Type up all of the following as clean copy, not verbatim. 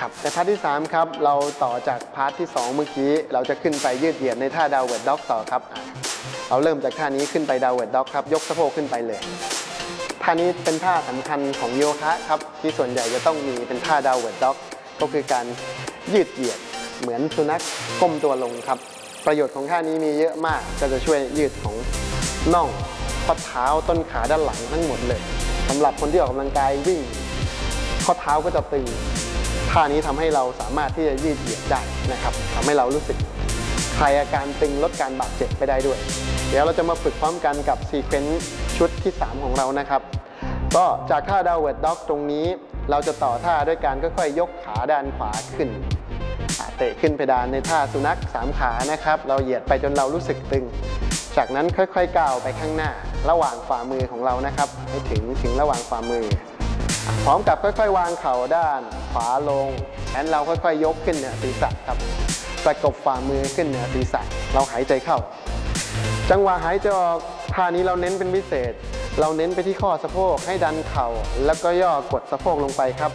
ครับในพาร์ทที่3ครับเราต่อจากพาร์ทที่2เมื่อกี้เราจะขึ้นไปยืดเหยียดในท่าดาวเวิร์ดด็อกต่อครับเราเริ่มจากท่านี้ขึ้นไปดาวเวิร์ดด็อกครับยกสะโพกขึ้นไปเลยท่านี้เป็นท่าสำคัญของโยคะครับที่ส่วนใหญ่จะต้องมีเป็นท่าดาวเวิร์ดด็อกก็คือการยืดเหยียดเหมือนสุนัขก้มตัวลงครับประโยชน์ของท่านี้มีเยอะมากก็จะช่วยยืดของน่องข้อเท้าต้นขาด้านหลังทั้งหมดเลยสำหรับคนที่ออกกำลังกายวิ่งข้อเท้าก็จะตึงท่านี้ทำให้เราสามารถที่จะยืดเหยียดได้นะครับทำให้เรารู้สึกคลายอาการตึงลดการบาดเจ็บไปได้ด้วยเดี๋ยวเราจะมาฝึกพร้อมกันกับซีเควนซ์ชุดที่3ของเรานะครับก็จากท่าดาวเวิร์ดด็อกตรงนี้เราจะต่อท่าด้วยการค่อยๆยกขาด้านขวาขึ้นเตะขึ้นเพดานในท่าสุนัข3ขานะครับเราเหยียดไปจนเรารู้สึกตึงจากนั้นค่อยๆก้าวไปข้างหน้าระหว่างฝ่ามือของเรานะครับให้ถึงระหว่างฝ่ามือพร้อมกับค่อยๆวางเข่าด้านขวาลงแขนเราค่อยๆยกขึ้นเหนือศีรษะครับประกบฝ่ามือขึ้นเหนือศีรษะเราหายใจเข้าจังหวะหายใจออกท่านี้เราเน้นเป็นพิเศษเราเน้นไปที่ข้อสะโพกให้ดันเข่าแล้วก็ย่อกดสะโพกลงไปครับ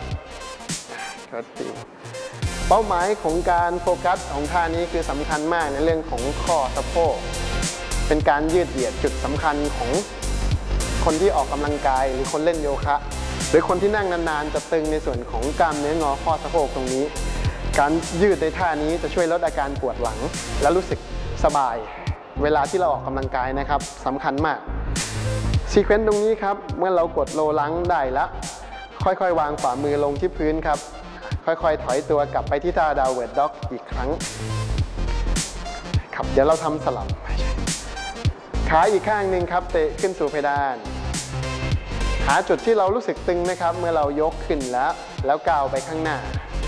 เป้าหมายของการโฟกัสของท่านี้คือสำคัญมากในเรื่องของข้อสะโพกเป็นการยืดเหยียดจุดสำคัญของคนที่ออกกำลังกายหรือคนเล่นโยคะหรือคนที่นั่งนานๆจะตึงในส่วนของกล้ามเนื้องอข้อสะโพกตรงนี้การยืดในท่านี้จะช่วยลดอาการปวดหลังและรู้สึกสบายเวลาที่เราออกกำลังกายนะครับสำคัญมากซีเควนซ์ตรงนี้ครับเมื่อเรากดโลลังได้แล้วค่อยๆวางฝ่ามือลงที่พื้นครับค่อยๆถอยตัวกลับไปที่ท่าดาวเวิร์ดด็อกอีกครั้งครับเดี๋ยวเราทำสลับขาอีกข้างหนึ่งครับเตะขึ้นสู่เพดานหาจุดที่เรารู้สึกตึงนะครับเมื่อเรายกขึ้นแล้วก้าวไปข้างหน้า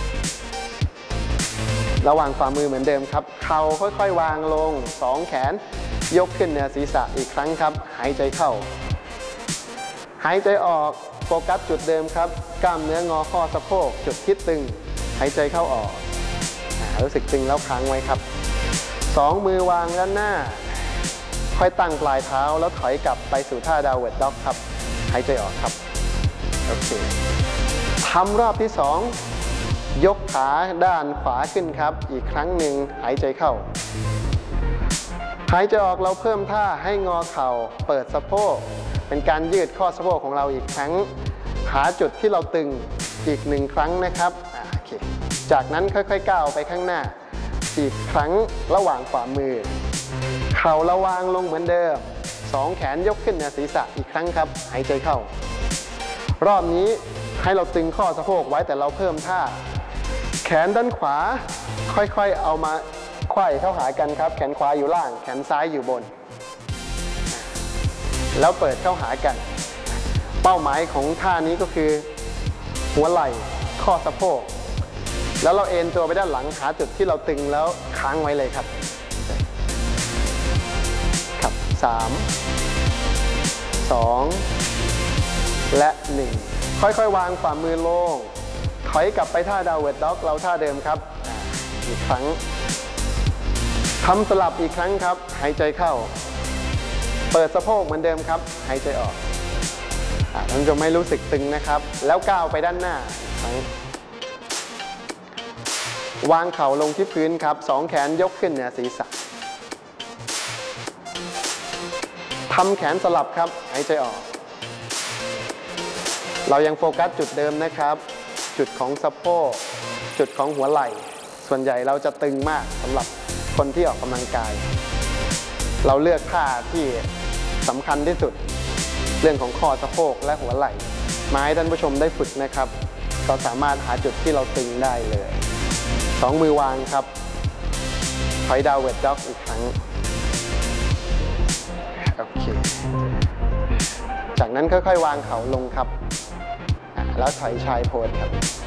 ระหว่างฝ่ามือเหมือนเดิมครับเข่าค่อยๆวางลง2แขนยกขึ้นเหนือศีรษะอีกครั้งครับหายใจเข้าหายใจออกโฟกัสจุดเดิมครับกล้ามเนื้องอข้อสะโพกจุดที่ตึงหายใจเข้าออกรู้สึกตึงแล้วค้างไว้ครับ2มือวางด้านหน้าค่อยตั้งปลายเท้าแล้วถอยกลับไปสู่ท่าดาวเวิร์ดด็อกครับหายใจออกครับโอเคทำรอบที่2ยกขาด้านขวาขึ้นครับอีกครั้งหนึ่งหายใจเข้าหายใจออกเราเพิ่มท่าให้งอเข่าเปิดสะโพกเป็นการยืดข้อสะโพกของเราอีกครั้งหาจุดที่เราตึงอีก1ครั้งนะครับโอเคจากนั้นค่อยๆก้าวไปข้างหน้าอีกครั้งระหว่างฝ่ามือเข่าระวางลงเหมือนเดิม2แขนยกขึ้นเหนือศีรษะอีกครั้งครับหายใจเข้ารอบนี้ให้เราตึงข้อสะโพกไว้แต่เราเพิ่มท่าแขนด้านขวาค่อยๆเอามาไขว้เข้าหากันครับแขนขวาอยู่ล่างแขนซ้ายอยู่บนแล้วเปิดเข้าหากันเป้าหมายของท่านี้ก็คือหัวไหล่ข้อสะโพกแล้วเราเอ็นตัวไปด้านหลังหาจุดที่เราตึงแล้วค้างไว้เลยครับครับ3 2และ1ค่อยๆวางฝ่ามือลงถอยกลับไปท่าดาวเวิร์ดด็อกเราท่าเดิมครับอีกครั้งทำสลับอีกครั้งครับหายใจเข้าเปิดสะโพกเหมือนเดิมครับหายใจออกท่านจะไม่รู้สึกตึงนะครับแล้วก้าวไปด้านหน้าอีกครั้งวางเข่าลงที่พื้นครับ2แขนยกขึ้นเหนือศีรษะทำแขนสลับครับหายใจออกเรายังโฟกัสจุดเดิมนะครับจุดของสะโพกจุดของหัวไหล่ส่วนใหญ่เราจะตึงมากสำหรับคนที่ออกกำลังกายเราเลือกท่าที่สำคัญที่สุดเรื่องของข้อสะโพกและหัวไหล่มาให้ท่านผู้ชมได้ฝึกนะครับก็สามารถหาจุดที่เราตึงได้เลย2มือวางครับถอยดาวเวิร์ดด็อกอีกครั้งโอเคจากนั้นค่อยๆวางเข่าลงครับแล้วถอยชายโพสครับ